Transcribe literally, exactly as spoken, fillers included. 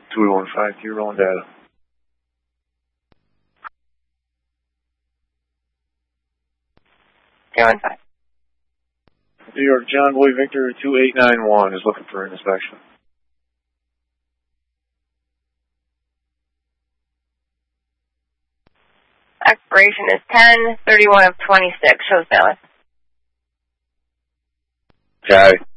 two one five two, rolling data. two one five. New York John Boy Victor two eight nine one is looking for an inspection. Expiration is ten thirty-one of twenty-six. Shows valid. Copy.